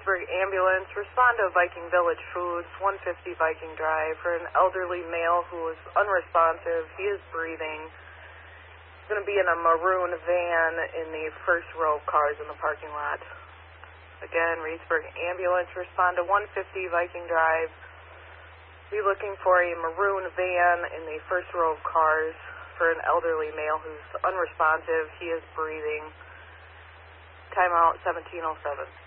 Reedsburg Ambulance, respond to Viking Village Foods, 150 Viking Drive, for an elderly male who is unresponsive. He is breathing. He's going to be in a maroon van in the first row of cars in the parking lot. Again, Reedsburg Ambulance, respond to 150 Viking Drive. Be looking for a maroon van in the first row of cars for an elderly male who's unresponsive. He is breathing. Timeout 1707.